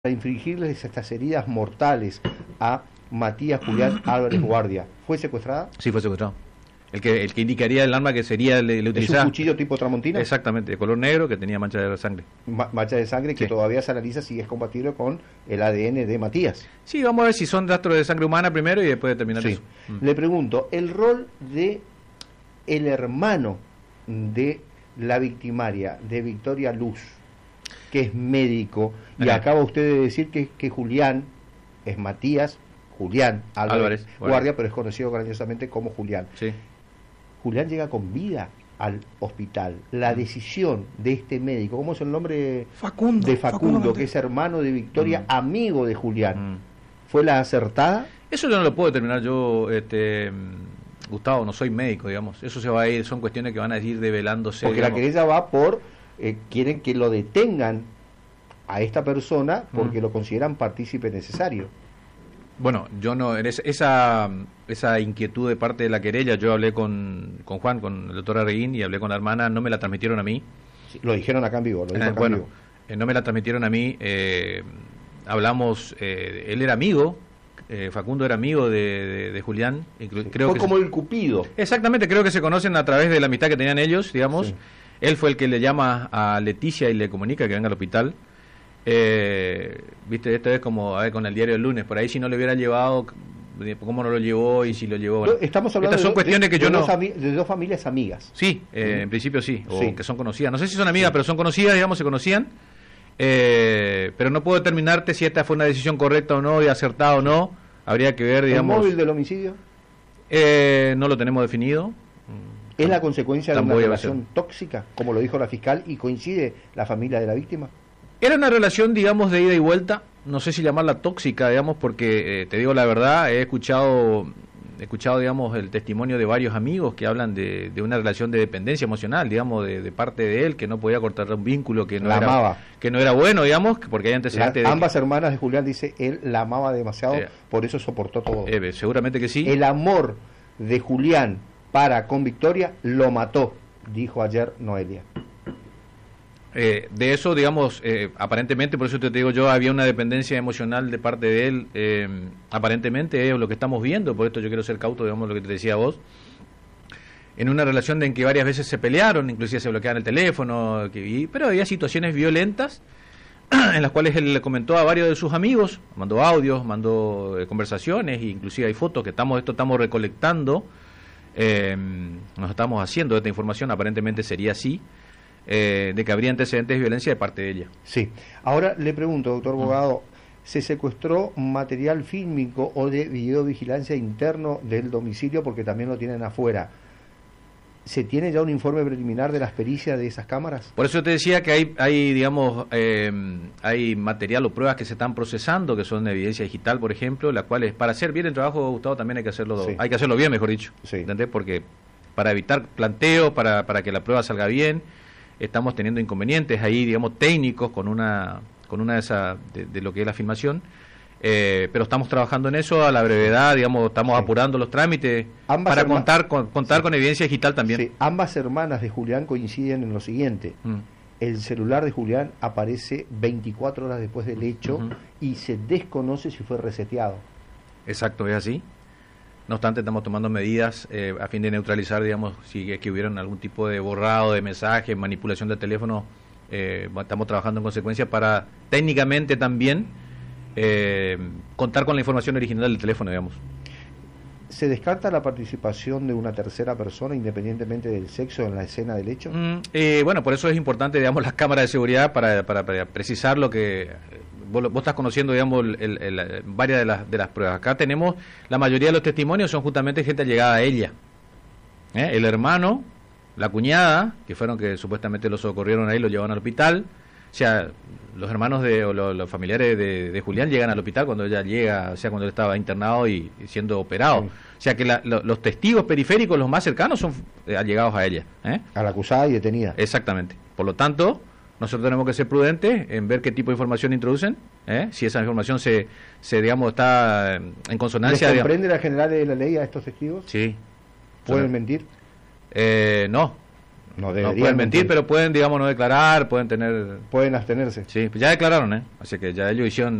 para infligirles estas heridas mortales a Matías Julián Álvarez Guardia. ¿Fue secuestrada? Sí, fue secuestrado. El que indicaría el arma que sería le utilizaba. ¿Es un cuchillo tipo tramontina? Exactamente, de color negro que tenía mancha de sangre. Mancha de sangre que sí. Todavía se analiza si es compatible con el ADN de Matías. Sí, vamos a ver si son rastros de sangre humana primero y después determinar eso. Le pregunto, el rol de el hermano de la victimaria, de Victoria Luz, que es médico, y acaba usted de decir que Julián es Matías Julián Álvarez Guardia, pero es conocido cariñosamente como Julián. Sí. Julián llega con vida al hospital. La decisión de este médico, ¿cómo es el nombre? Facundo, que es hermano de Victoria, amigo de Julián, ¿fue la acertada? Eso yo no lo puedo determinar yo, Gustavo, no soy médico, digamos. Eso se va a ir, son cuestiones que van a ir develándose. Porque digamos, la querella va por, quieren que lo detengan a esta persona porque lo consideran partícipe necesario. Bueno, yo no, esa inquietud de parte de la querella, yo hablé con Juan, con el doctor Arreguín, y hablé con la hermana, no me la transmitieron a mí. Sí, lo dijeron acá en vivo, lo dijo acá en vivo. No me la transmitieron a mí, hablamos, él era amigo, Facundo era amigo de Julián. Creo fue que como el Cupido. Exactamente, creo que se conocen a través de la amistad que tenían ellos, digamos. Sí. Él fue el que le llama a Leticia y le comunica que venga al hospital. Viste, esto es como a ver, con el diario del lunes, por ahí si no le hubiera llevado, cómo no lo llevó y si lo llevó. Bueno, estamos hablando estas son cuestiones que yo no. De dos familias amigas. Sí, en principio sí, o que son conocidas. No sé si son amigas, pero son conocidas, digamos, se conocían. Pero no puedo determinarte si esta fue una decisión correcta o no, y acertada o no. Habría que ver, digamos. ¿El móvil del homicidio? No lo tenemos definido. ¿Es la consecuencia de una relación tóxica, como lo dijo la fiscal, y coincide la familia de la víctima? Era una relación, digamos, de ida y vuelta, no sé si llamarla tóxica, digamos, porque te digo la verdad, he escuchado, digamos, el testimonio de varios amigos que hablan de una relación de dependencia emocional, digamos, de parte de él, que no podía cortar un vínculo que no era bueno, digamos, porque hay antecedentes. Ambas hermanas de Julián, dice, él la amaba demasiado, por eso soportó todo. Seguramente que sí. El amor de Julián para con Victoria lo mató, dijo ayer Noelia. De eso, digamos, aparentemente, por eso te digo yo, había una dependencia emocional de parte de él, aparentemente es lo que estamos viendo, por esto yo quiero ser cauto, digamos, lo que te decía vos, en una relación en que varias veces se pelearon, inclusive se bloqueaban el teléfono, pero había situaciones violentas en las cuales él le comentó a varios de sus amigos, mandó audios, mandó conversaciones, e inclusive hay fotos que estamos recolectando, nos estamos haciendo esta información, aparentemente sería así, de que habría antecedentes de violencia de parte de ella. Sí. Ahora le pregunto, doctor Bogado, ¿se secuestró material fílmico o de videovigilancia interno del domicilio porque también lo tienen afuera? ¿Se tiene ya un informe preliminar de las pericias de esas cámaras? Por eso te decía que hay digamos, hay material o pruebas que se están procesando, que son de evidencia digital, por ejemplo, las cuales, para hacer bien el trabajo, Gustavo, también hay que hacerlo bien, mejor dicho. Sí. ¿Entendés? Porque para evitar planteos, para que la prueba salga bien, estamos teniendo inconvenientes ahí, digamos, técnicos con una de lo que es la filmación, pero estamos trabajando en eso a la brevedad, digamos, estamos apurando los trámites para contar con evidencia digital también. Sí. Ambas hermanas de Julián coinciden en lo siguiente. El celular de Julián aparece 24 horas después del hecho y se desconoce si fue reseteado. Exacto, es así. No obstante, estamos tomando medidas a fin de neutralizar, digamos, si es que hubieran algún tipo de borrado de mensajes, manipulación del teléfono. Estamos trabajando en consecuencia para técnicamente también contar con la información original del teléfono, digamos. ¿Se descarta la participación de una tercera persona independientemente del sexo en la escena del hecho? Bueno, por eso es importante, digamos, las cámaras de seguridad para precisar lo que... Vos estás conociendo, digamos, varias de las pruebas. Acá tenemos, la mayoría de los testimonios son justamente gente allegada a ella. El hermano, la cuñada, que fueron que supuestamente lo socorrieron ahí, lo llevaron al hospital. O sea, los hermanos o los familiares de Julián llegan al hospital cuando ella llega, o sea, cuando él estaba internado y siendo operado. Sí. O sea, que los testigos periféricos, los más cercanos, son allegados a ella. A la acusada y detenida. Exactamente. Por lo tanto, nosotros tenemos que ser prudentes en ver qué tipo de información introducen, si esa información digamos, está en consonancia. ¿Les comprende la general de la ley a estos testigos? Sí. ¿Pueden mentir? No, No deberían pueden mentir, pero pueden, digamos, no declarar, pueden tener... Pueden abstenerse. Sí, ya declararon, ¿eh? Así que ya ellos hicieron